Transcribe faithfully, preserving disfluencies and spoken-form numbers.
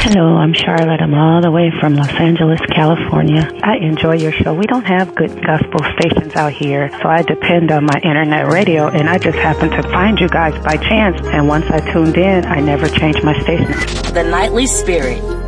Hello, I'm Charlotte. I'm all the way from Los Angeles, California. I enjoy your show. We don't have good gospel stations out here, so I depend on my internet radio, and I just happened to find you guys by chance, and once I tuned in, I never changed my station. The Nightly Spirit